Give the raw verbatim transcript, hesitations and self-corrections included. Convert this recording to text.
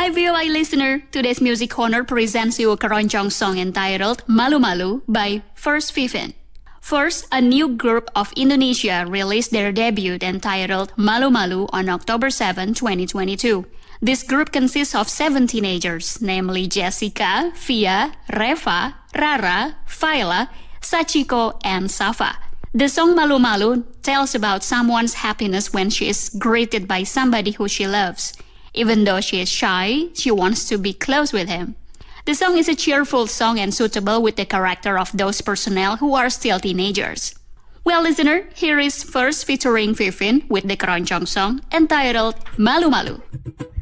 Hi V O I listener, today's Music Corner presents you a keroncong song entitled Malu Malu by First Vivin. First, a new group of Indonesia released their debut entitled Malu Malu on October seventh, twenty twenty-two. This group consists of seven teenagers, namely Jessica, Via, Reva, Rara, Viola, Sachiko, and Safa. The song Malu Malu tells about someone's happiness when she is greeted by somebody who she loves. Even though she is shy, she wants to be close with him. The song is a cheerful song and suitable with the character of those personnel who are still teenagers. Well, listener, here is First featuring Vivin with the keroncong song entitled Malu Malu.